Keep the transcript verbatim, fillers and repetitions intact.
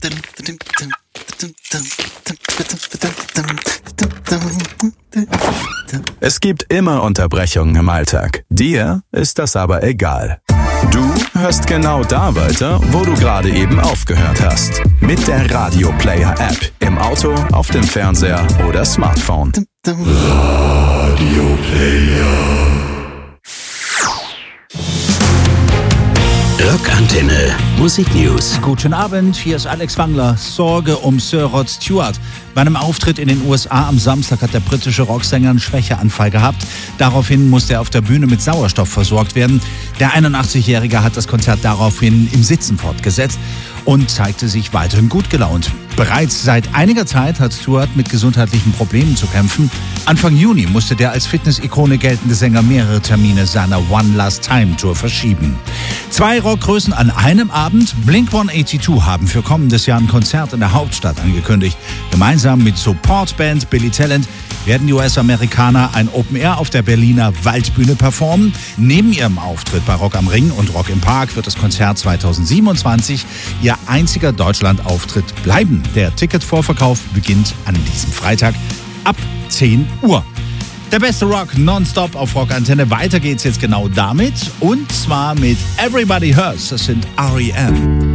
Es gibt immer Unterbrechungen im Alltag. Dir ist das aber egal. Du hörst genau da weiter, wo du gerade eben aufgehört hast. Mit der Radio Player App. Im Auto, auf dem Fernseher oder Smartphone. Radio Player. Rockantenne Musik News. Guten Abend, hier ist Alex Wangler. Sorge um Sir Rod Stewart. Bei einem Auftritt in den U S A am Samstag hat der britische Rocksänger einen Schwächeanfall gehabt. Daraufhin musste er auf der Bühne mit Sauerstoff versorgt werden. Der einundachtzigjährige hat das Konzert daraufhin im Sitzen fortgesetzt und zeigte sich weiterhin gut gelaunt. Bereits seit einiger Zeit hat Stewart mit gesundheitlichen Problemen zu kämpfen. Anfang Juni musste der als Fitness-Ikone geltende Sänger mehrere Termine seiner One Last Time Tour verschieben. Zwei Rockgrößen an einem Abend. Blink hundertzweiundachtzig haben für kommendes Jahr ein Konzert in der Hauptstadt angekündigt. Gemeinsam mit Supportband Billy Talent werden die U S-Amerikaner ein Open-Air auf der Berliner Waldbühne performen. Neben ihrem Auftritt bei Rock am Ring und Rock im Park wird das Konzert zweitausendsiebenundzwanzig ihr einziger Deutschlandauftritt bleiben. Der Ticketvorverkauf beginnt an diesem Freitag ab zehn Uhr. Der beste Rock nonstop auf Rockantenne. Weiter geht's jetzt genau damit. Und zwar mit Everybody Hurts. Das sind R E M.